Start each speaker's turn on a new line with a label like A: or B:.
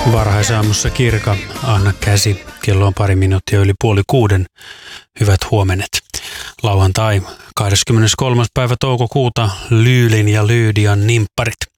A: Varhaisaamussa Kirka, anna käsi. Kello on 5:02 Hyvät huomenet. Lauantai 23. päivä toukokuuta Lyylin ja Lyydian nimpparit.